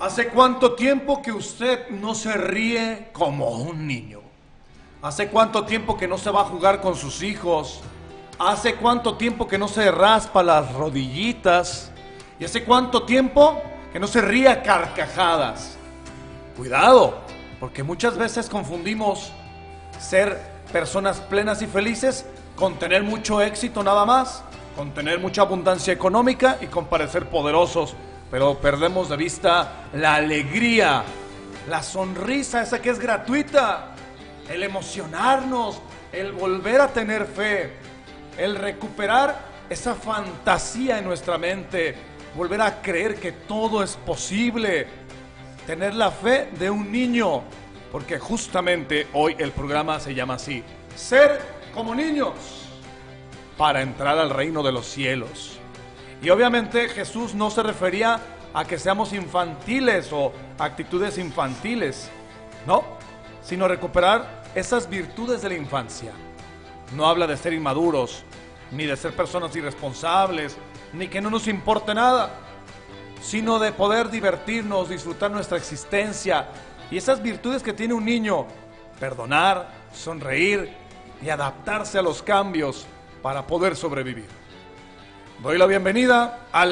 ¿Hace cuánto tiempo que usted no se ríe como un niño? ¿Hace cuánto tiempo que no se va a jugar con sus hijos? ¿Hace cuánto tiempo que no se raspa las rodillitas? ¿Y hace cuánto tiempo que no se ríe a carcajadas? Cuidado, porque muchas veces confundimos ser personas plenas y felices con tener mucho éxito nada más, con tener mucha abundancia económica y con parecer poderosos, pero perdemos de vista la alegría, la sonrisa esa que es gratuita, el emocionarnos, el volver a tener fe, el recuperar esa fantasía en nuestra mente, volver a creer que todo es posible, tener la fe de un niño, porque justamente hoy el programa se llama así: ser como niños para entrar al reino de los cielos. Y obviamente Jesús no se refería a que seamos infantiles o actitudes infantiles, no, sino recuperar esas virtudes de la infancia. No habla de ser inmaduros, ni de ser personas irresponsables, ni que no nos importe nada, sino de poder divertirnos, disfrutar nuestra existencia y esas virtudes que tiene un niño: perdonar, sonreír y adaptarse a los cambios para poder sobrevivir. Doy la bienvenida al